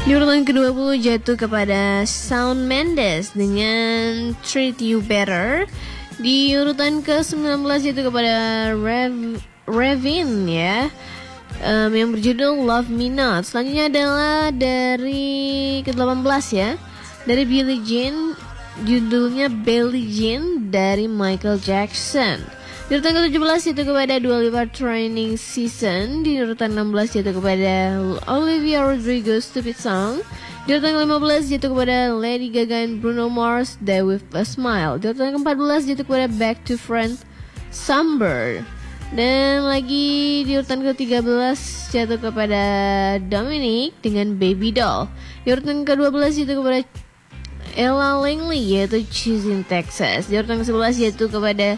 Di urutan ke-20 jatuh kepada Shawn Mendes dengan Treat You Better. Di urutan ke-19 jatuh kepada Ravin ya, yang berjudul Love Me Not. Selanjutnya adalah dari ke-18 ya, dari Billie Jean, judulnya Billie Jean dari Michael Jackson. Di urutan ke-17 jatuh kepada Dua Lipa Training Season. Di urutan 16 jatuh kepada Olivia Rodrigo Stupid Song. Di urutan ke-15 jatuh kepada Lady Gaga and Bruno Mars Die With A Smile. Di urutan ke-14 jatuh kepada Back to Friend Summer. Dan lagi di urutan ke-13 jatuh kepada Dominic dengan Baby Doll. Di urutan ke-12 jatuh kepada Ella Langley yaitu Choosing Texas. Di urutan ke-11 jatuh kepada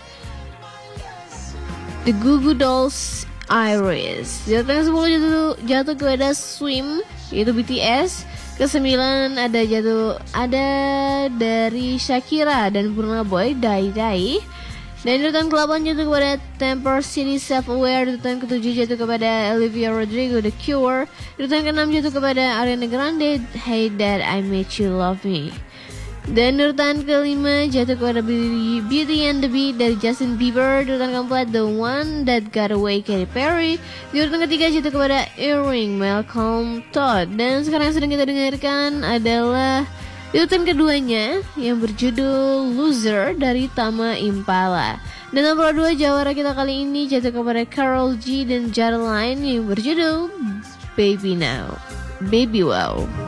The Goo Goo Dolls Iris. Di urutan ke-10 jatuh kepada Swim yaitu BTS. Ke-9 ada dari Shakira dan Burna Boy Die Die. Dan di urutan ke-8 jatuh kepada Temper City Self Aware. Di urutan ke-7 jatuh kepada Olivia Rodrigo The Cure. Di urutan ke-6 jatuh kepada Ariana Grande Hey That I Made You Love Me. Dan di urutan ke-5 jatuh kepada Beauty and the Beast dari Justin Bieber. Di urutan ke-4 The One That Got Away Katy Perry. Di urutan ke-3 jatuh kepada Earring Malcolm Todd. Dan sekarang yang sedang kita dengarkan adalah di urutan keduanya yang berjudul Loser dari Tama Impala. Dan nomor 2 jawara kita kali ini jatuh kepada Karol G dan Jarline yang berjudul Baby Now, Baby Wow.